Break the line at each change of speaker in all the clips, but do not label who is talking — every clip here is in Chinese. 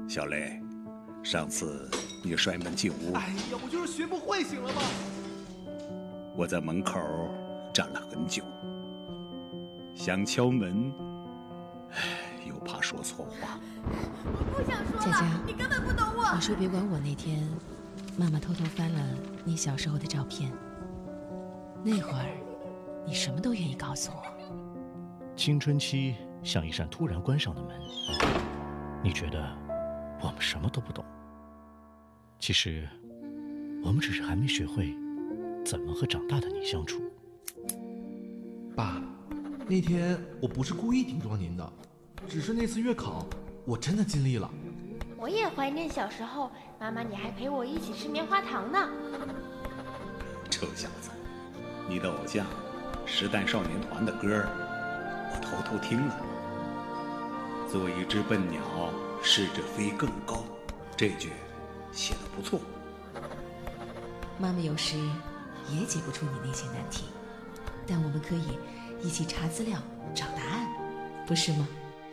小雷，上次你摔门进屋，
哎呀，我就是学不会，醒了吗？
我在门口站了很久，想敲门，又怕说错话。
我不想说了，
佳佳，
你根本不懂我。
你说别管我。那天，妈妈偷偷翻了你小时候的照片，那会儿，你什么都愿意告诉我。
青春期像一扇突然关上的门，你觉得我们什么都不懂，其实我们只是还没学会怎么和长大的你相处。
爸，那天我不是故意顶撞您的，只是那次月考我真的尽力了。
我也怀念小时候，妈妈你还陪我一起吃棉花糖呢。
臭小子，你的偶像时代少年团的歌我偷偷听了。做一只笨鸟，试着飞更高，这句写得不错。
妈妈有时也解不出你那些难题，但我们可以一起查资料找答案，不是吗？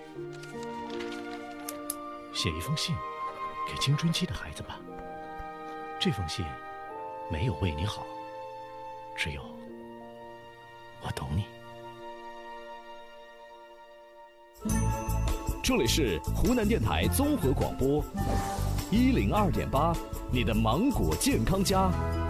写一封信给青春期的孩子吧，这封信没有为你好，只有我懂你。
这里是湖南电台综合广播102.8，你的芒果健康家。